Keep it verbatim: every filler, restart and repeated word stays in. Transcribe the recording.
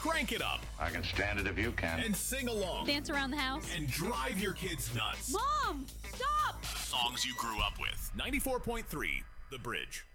Crank it up. I can stand it if you can. And sing along. Dance around the house. And drive your kids nuts. Mom, stop! Songs you grew up with. ninety-four point three, The Bridge.